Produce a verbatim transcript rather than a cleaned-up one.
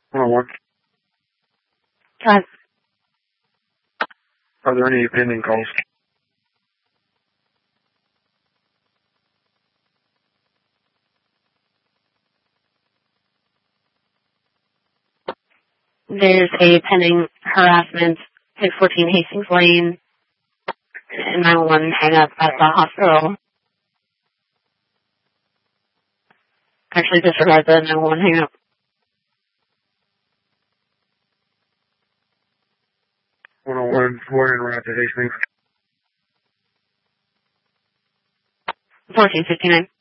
one oh one. God. Are there any pending calls? There's a pending harassment, six fourteen Hastings Lane, and nine one one hang up at the hospital. Actually, disregard the nine one one hang up. one oh one, we're en route to Hastings. fourteen fifty-nine.